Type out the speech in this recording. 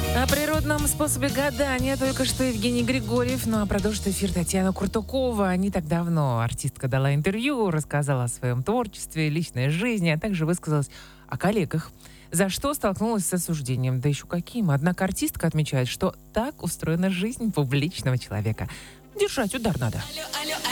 О природном способе гадания только что Евгений Григорьев. Ну а продолжит эфир Татьяна Куртукова. Не так давно артистка дала интервью, рассказала о своем творчестве, личной жизни, а также высказалась о коллегах, за что столкнулась с осуждением. Да еще каким. Однако артистка отмечает, что так устроена жизнь публичного человека. Держать удар надо.